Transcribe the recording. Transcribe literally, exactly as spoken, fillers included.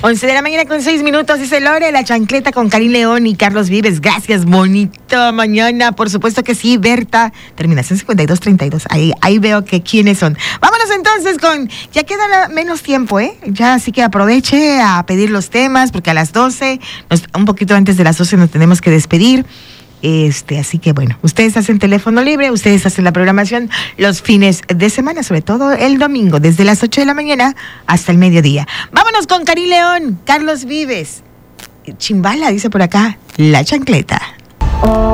once de la mañana con seis minutos, dice Lore, La Chancleta con Karim León y Carlos Vives. Gracias, bonita mañana. Por supuesto que sí, Berta. Terminación cincuenta y dos treinta y dos. Ahí, ahí veo que quiénes son. Vámonos entonces con, ya queda menos tiempo, ¿eh? Ya así que aproveche a pedir los temas, porque a las doce, nos, un poquito antes de las doce nos tenemos que despedir. Este, así que bueno, ustedes hacen teléfono libre, ustedes hacen la programación los fines de semana, sobre todo el domingo, desde las ocho de la mañana hasta el mediodía. Vámonos con Karim León, Carlos Vives. Chimbala, dice por acá, La Chancleta.